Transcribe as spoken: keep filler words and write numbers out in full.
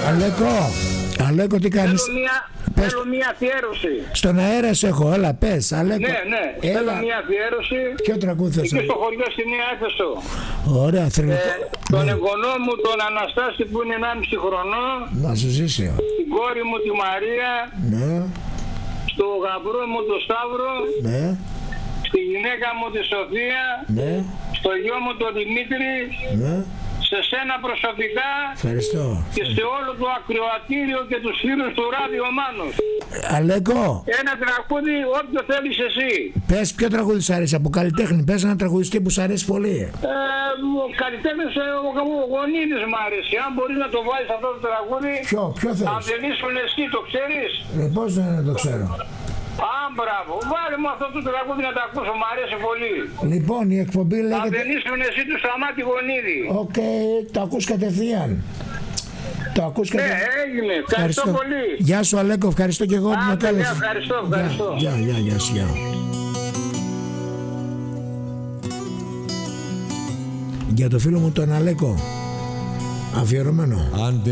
Αλέκο, Αλέκο, τι κάνεις? Θέλω μια, πες, θέλω μια αφιέρωση. στον αέρα σε έχω, έλα πες, Αλέκο. Ναι, ναι, έλα. θέλω μια αφιέρωση. Ποιο τραγούδι θες? Και στο χωριό στη Νέα Έφεσο. Ωραία, θέλω. Ε, τον ναι. εγγονό μου, τον Αναστάση που είναι ενάμιση χρονό. Να σου ζήσει. Την κόρη μου τη Μαρία. Ναι. Στο γαμπρό μου τον Σταύρο. Ναι. Στη γυναίκα μου τη Σοφία. Ναι. Στο γιο μου τον Δημήτρη. Ναι. Σε σένα προσωπικά. Ευχαριστώ. Και σε όλο το ακροατήριο και τους φίλους του Ράδιο Μάνος. Αλέκο. Ένα τραγούδι όποιο θέλεις εσύ. Πες ποιο τραγούδι σου αρέσει από καλλιτέχνη. Πες ένα τραγουδιστή που σου αρέσει πολύ. Ε, ο καλλιτέχνης ο, ο Γονίδης μ' άρεσε. Αν μπορείς να το βάλεις αυτό το τραγούδι. Ποιο, ποιο θέλεις? Αν δεν ήσουν εσύ, το ξέρεις? Ε, πώς δεν το ξέρω. Α, μπράβο. Βάλε μου αυτό το τραγούδι να το ακούσω. Μ' αρέσει πολύ. Λοιπόν, η εκπομπή Αν λέγεται... δεν ήσουν εσύ του Σταμάτη Γονίδη. Οκ, okay, το ακούς κατευθείαν. Το ακούς Ναι, κατευθείαν. έγινε. Ευχαριστώ, ευχαριστώ πολύ. Γεια σου Αλέκο, ευχαριστώ και εγώ που με κάλεσες. Ευχαριστώ, ευχαριστώ. Γεια, γεια, γεια σου, γεια. Για το φίλο μου τον Αλέκο, αφιερωμένο.